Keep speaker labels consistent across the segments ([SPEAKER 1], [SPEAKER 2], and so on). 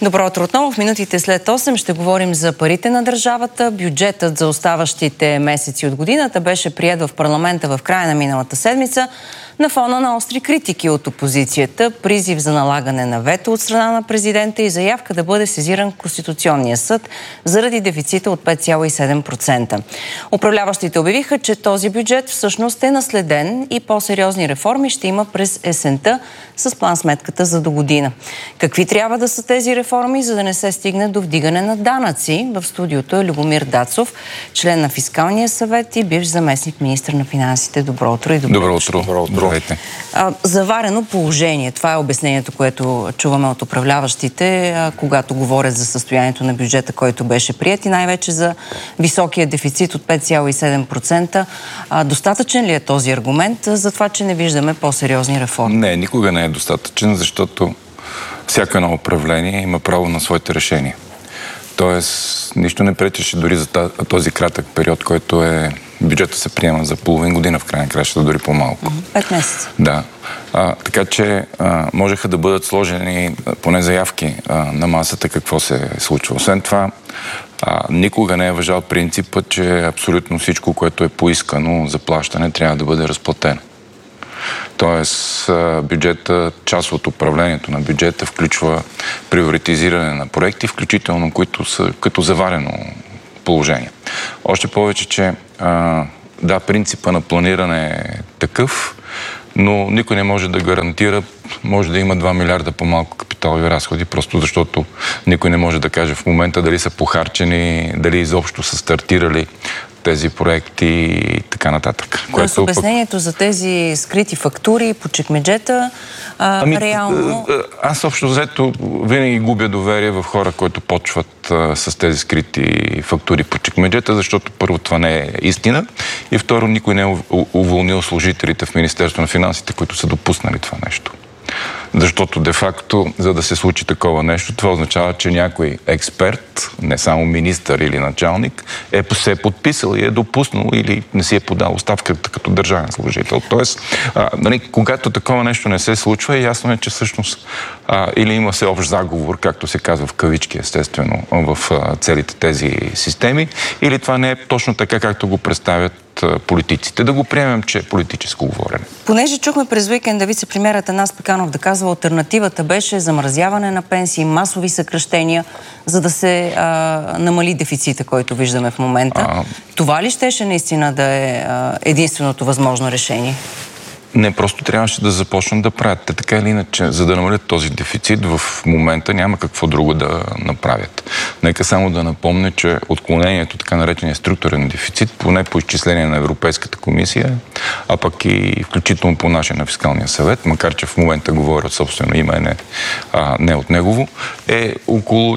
[SPEAKER 1] Добро утро отново. В минутите след 8 ще говорим за парите на държавата. Бюджетът за оставащите месеци от годината беше приет в парламента в края на миналата седмица на фона на остри критики от опозицията, призив за налагане на вето от страна на президента и заявка да бъде сезиран Конституционния съд заради дефицита от 5,7%. Управляващите обявиха, че този бюджет всъщност е наследен и по-сериозни реформи ще има през есента с план-сметката за до година. Какви трябва да са тези реформи, за да не се стигне до вдигане на данъци? В студиото е Любомир Дацов, член на Фискалния съвет и бивш заместник министър на финансите. Добро утро и
[SPEAKER 2] добро утро.
[SPEAKER 1] Заварено положение. Това е обяснението, което чуваме от управляващите, когато говорят за състоянието на бюджета, който беше приет и най-вече за високия дефицит от 5,7%. Достатъчен ли е този аргумент за това, че не виждаме по-сериозни реформи?
[SPEAKER 2] Не, никога не е достатъчен, защото всяко едно управление има право на своите решения. Тоест, нищо не пречеше дори за този кратък период, който е бюджета се приема за половин година, в крайна краща, дори по-малко.
[SPEAKER 1] 5 месеца.
[SPEAKER 2] Да. Така че можеха да бъдат сложени поне заявки на масата какво се случва. Освен това, никога не е важал принципът, че абсолютно всичко, което е поискано за плащане, трябва да бъде разплатено. Тоест, бюджета, част от управлението на бюджета включва приоритизиране на проекти, включително които са като заварено положение. Още повече, че да, принципа на планиране е такъв, но никой не може да гарантира, може да има 2 милиарда по-малко капиталови разходи, просто защото никой не може да каже в момента дали са похарчени, дали изобщо са стартирали тези проекти и така нататък.
[SPEAKER 1] Тоест обяснението за тези скрити фактури по чекмеджета, реално...
[SPEAKER 2] Аз общо взето винаги губя доверие в хора, които почват с тези скрити фактури по чекмеджета, защото първо това не е истина и второ никой не е уволнил служителите в Министерство на финансите, които са допуснали това нещо. Защото де-факто, за да се случи такова нещо, това означава, че някой експерт, не само министър или началник, се е подписал и е допуснал или не си е подал оставката като държавен служител. Тоест, когато такова нещо не се случва, ясно е, че всъщност или има се общ заговор, както се казва в кавички, естествено, в целите тези системи, или това не е точно така, както го представят политиците. Да го приемем, че е политическо говорене.
[SPEAKER 1] Понеже чухме през уикенда вице-премиерът Атанас Пеканов да казва, алтернативата беше замразяване на пенсии, масови съкращения, за да се намали дефицита, който виждаме в момента. Това ли щеше наистина да е единственото възможно решение?
[SPEAKER 2] Не, просто трябваше да започнат да правят. Те така или иначе, за да намалят този дефицит, в момента няма какво друго да направят. Нека само да напомня, че отклонението, така наречения структурен дефицит, поне по изчисление на Европейската комисия, а пък и включително по наше на Фискалния съвет, макар че в момента говоря от собствено име, не от негово, е около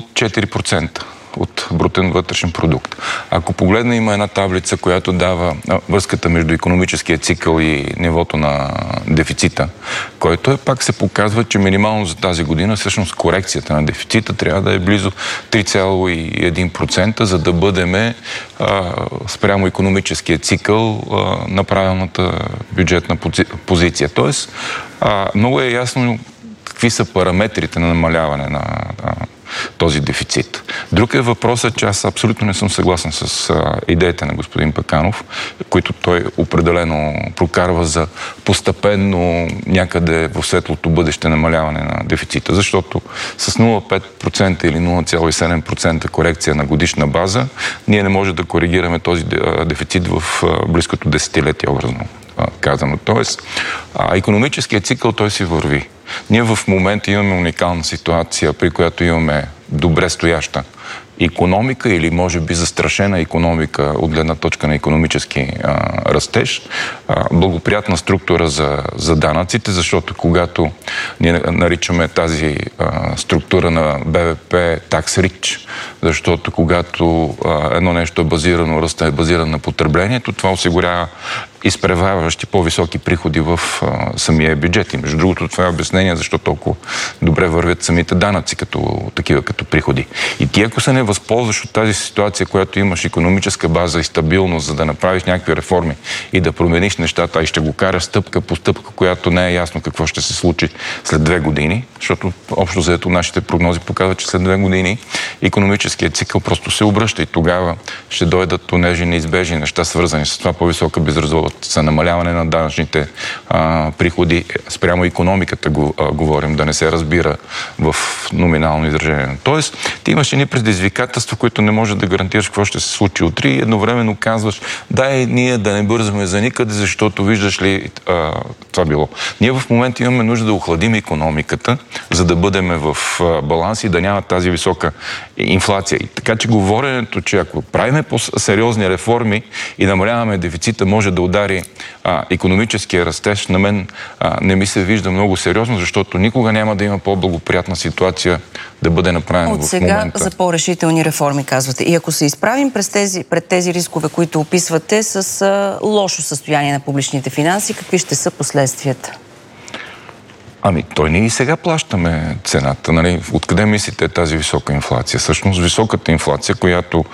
[SPEAKER 2] 4% от брутен вътрешен продукт. Ако погледна, има една таблица, която дава връзката между икономическия цикъл и нивото на дефицита, който пак се показва, че минимално за тази година всъщност корекцията на дефицита трябва да е близо 3,1%, за да бъдем спрямо икономическия цикъл на правилната бюджетна позиция. Тоест, много е ясно какви са параметрите на намаляване на този дефицит. Друг е въпросът, че аз абсолютно не съм съгласен с идеите на господин Пеканов, които той определено прокарва за постепенно някъде в светлото бъдеще намаляване на дефицита, защото с 0,5% или 0,7% корекция на годишна база ние не можем да коригираме този дефицит в близкото десетилетие, образно казано. Тоест, икономическият цикъл той си върви. Ние в момента имаме уникална ситуация, при която имаме добре стояща икономика или може би застрашена икономика от гледна точка на икономически растеж, благоприятна структура за данъците, защото когато ние наричаме тази структура на БВП tax rich, защото когато едно нещо е базирано, ръста е базиран на потреблението, това осигурява изпреварващи по-високи приходи в самия бюджет. И между другото, това е обяснение, защо толкова добре вървят самите данъци като приходи. И ти, ако се не възползваш от тази ситуация, която имаш икономическа база и стабилност, за да направиш някакви реформи и да промениш нещата, и ще го караш стъпка по стъпка, която не е ясно какво ще се случи след 2 години, защото общо заето нашите прогнози показват, че след 2 години икономическият цикъл просто се обръща и тогава ще дойдат онежи неизбежни неща, свързани с това по-висока безработица, намаляване на данъчните приходи, спрямо икономиката говорим, да не се разбира в номинално изражение. Тоест, ти имаш едни предизвикателства, които не можеш да гарантираш какво ще се случи утре и едновременно казваш, дай ние да не бързаме за никъде, защото виждаш ли това било. Ние в момента имаме нужда да охладим икономиката, за да бъдем в баланс и да няма тази висока инфлация. И така че говоренето, че ако правиме по-сериозни реформи и намаляваме дефицита, може да удари икономическия растеж, на мен не ми се вижда много сериозно, защото никога няма да има по-благоприятна ситуация да бъде направена в момента.
[SPEAKER 1] От сега за по-решителни реформи, казвате. И ако се изправим пред тези рискове, които описвате, с лошо състояние на публичните финанси, какви ще са последствията?
[SPEAKER 2] Той ние и сега плащаме цената. Нали? Откъде мислите тази висока инфлация? Всъщност високата инфлация, която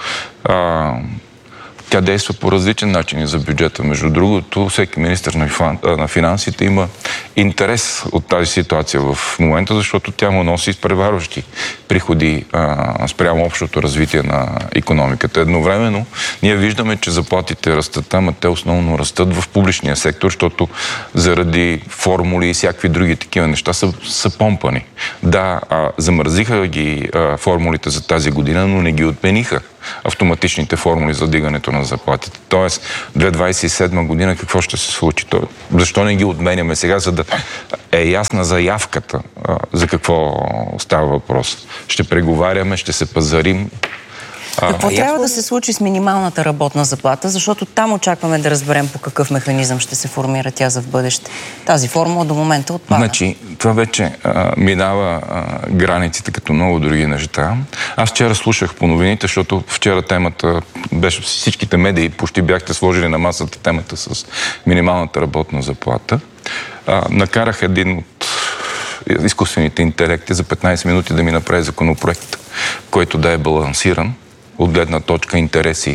[SPEAKER 2] тя действа по различен начин за бюджета. Между другото, всеки министър на финансите има интерес от тази ситуация в момента, защото тя му носи изпреварващи приходи спрямо общото развитие на икономиката. Едновременно ние виждаме, че заплатите растат, ама те основно растат в публичния сектор, защото заради формули и всякакви други такива неща са помпани. Да, замързиха ги формулите за тази година, но не ги отмениха автоматичните формули за дигането на заплатите. Тоест, 2027 година какво ще се случи? Защо не ги отменяме сега, за да е ясна заявката за какво става въпрос? Ще преговаряме, ще се пазарим.
[SPEAKER 1] Какво трябва да се случи с минималната работна заплата? Защото там очакваме да разберем по какъв механизъм ще се формира тя за в бъдеще. Тази формула до момента отпада.
[SPEAKER 2] Значи, това вече минава границите като много други неща. Аз вчера слушах по новините, защото вчера темата беше, всичките медии почти бяхте сложили на масата темата с минималната работна заплата. Накарах един от изкуствените интелекти за 15 минути да ми направи законопроект, който да е балансиран от гледна точка интереси,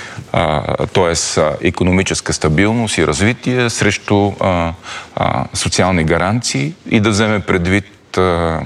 [SPEAKER 2] т.е. икономическа стабилност и развитие срещу социални гаранции и да вземе предвид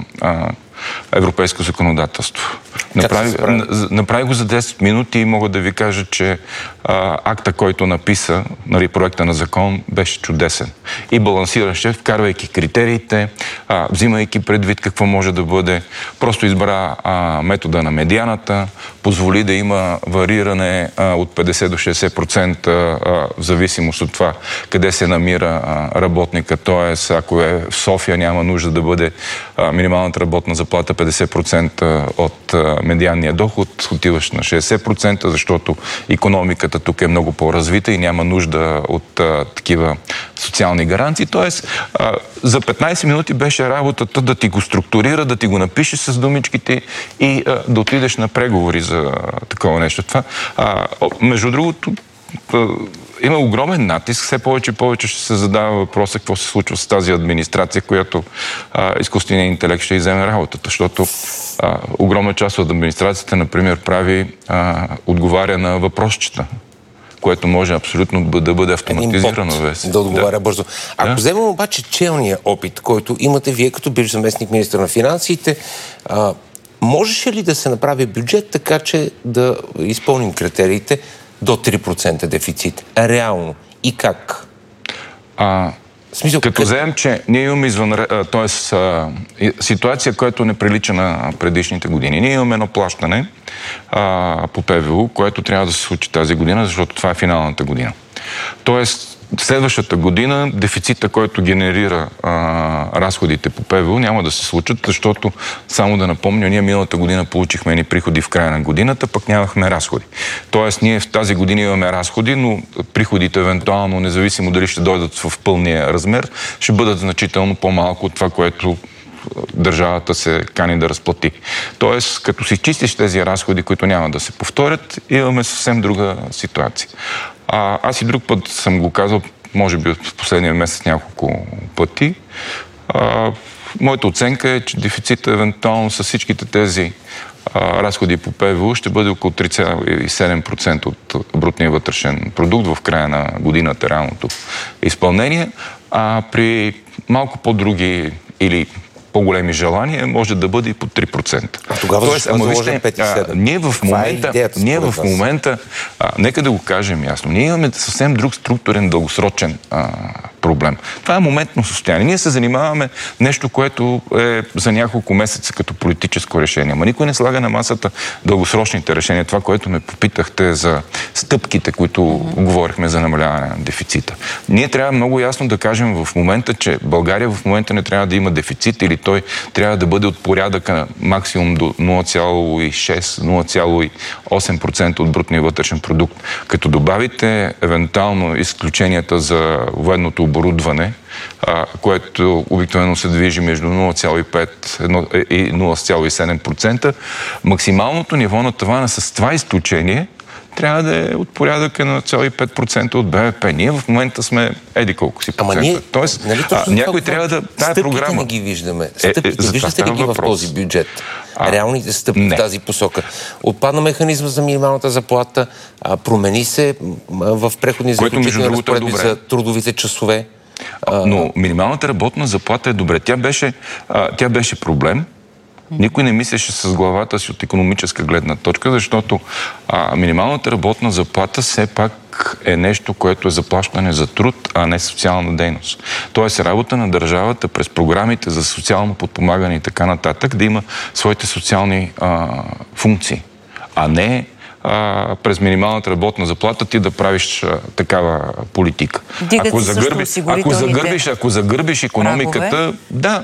[SPEAKER 2] европейско законодателство. Направи го за 10 минути и мога да ви кажа, че акта, който написа, проекта на закон, беше чудесен. И балансираше, вкарвайки критериите, взимайки предвид какво може да бъде. Просто избра метода на медианата, позволи да има вариране от 50 до 60% в зависимост от това къде се намира работника. Т.е. ако е в София, няма нужда да бъде минималната работна заплата 50% от медианния доход, отиваш на 60%, защото икономиката тук е много по-развита и няма нужда от такива социални гаранции. Тоест, за 15 минути беше работата да ти го структурира, да ти го напише с думичките и да отидеш на преговори за такова нещо. Това, между другото, има огромен натиск, все повече и повече ще се задава въпроса какво се случва с тази администрация, която изкуственият интелект ще изземе работата, защото огромна част от администрацията, например, отговаря на въпросчета, което може абсолютно да бъде автоматизирано.
[SPEAKER 3] Да отговаря бързо. Ако вземем обаче челния опит, който имате вие като бивш заместник министър на финансите, можеше ли да се направи бюджет така, че да изпълним критериите до 3% дефицит? Реално. И как?
[SPEAKER 2] Като вземем, че ние имаме ситуация, която не прилича на предишните години. Ние имаме едно плащане по ПВУ, което трябва да се случи тази година, защото това е финалната година. Тоест, следващата година дефицита, който генерира разходите по ПВУ, няма да се случат, защото, само да напомня, ние миналата година получихме едни приходи в края на годината, пък нямахме разходи. Тоест, ние в тази година имаме разходи, но приходите евентуално, независимо дали ще дойдат в пълния размер, ще бъдат значително по-малко от това, което държавата се кани да разплати. Тоест, като си изчистиш тези разходи, които няма да се повторят, имаме съвсем друга ситуация. Аз и друг път съм го казал, може би в последния месец няколко пъти. Моята оценка е, че дефицита евентуално с всичките тези разходи по ПВУ ще бъде около 3,7% от брутния вътрешен продукт в края на годината, реалното изпълнение, а при малко по-други или по-големи желания може да бъде и по 3%.
[SPEAKER 3] А тогава защо заложим 5,7%?
[SPEAKER 2] Ние в момента, нека да го кажем ясно, ние имаме съвсем друг структурен, дългосрочен проблем. Това е моментно състояние. Ние се занимаваме нещо, което е за няколко месеца като политическо решение. Ама никой не слага на масата дългосрочните решения. Това, което ме попитахте за стъпките, които говорихме за намаляване на дефицита. Ние трябва много ясно да кажем в момента, че България в момента не трябва да има дефицит или той трябва да бъде от порядъка максимум до 0,6-0,8% от брутния вътрешен продукт. Като добавите евентуално изключенията за военното оборудване, което обикновено се движи между 0,5 и 0,7%, максималното ниво на тавана с това изключение трябва да е от порядъка на 0,5% от БВП. Ние в момента сме еди колко си процента.
[SPEAKER 3] Ние,
[SPEAKER 2] тоест,
[SPEAKER 3] нали,
[SPEAKER 2] някой трябва да... Тая програма...
[SPEAKER 3] не ги виждаме. Стъпките виждате ли ги в този бюджет? Реалните стъпки в тази посока. Отпадна механизма за минималната заплата, промени се в преходни заключителни разпоредби за трудовите часове.
[SPEAKER 2] Но минималната работна заплата е добре. Тя беше проблем. Никой не мислеше с главата си от икономическа гледна точка, защото минималната работна заплата все пак е нещо, което е заплащане за труд, а не социална дейност. Тоест работа на държавата през програмите за социално подпомагане и така нататък да има своите социални функции, а не през минималната работна заплата ти да правиш такава политика. Ако загърбиш икономиката, да,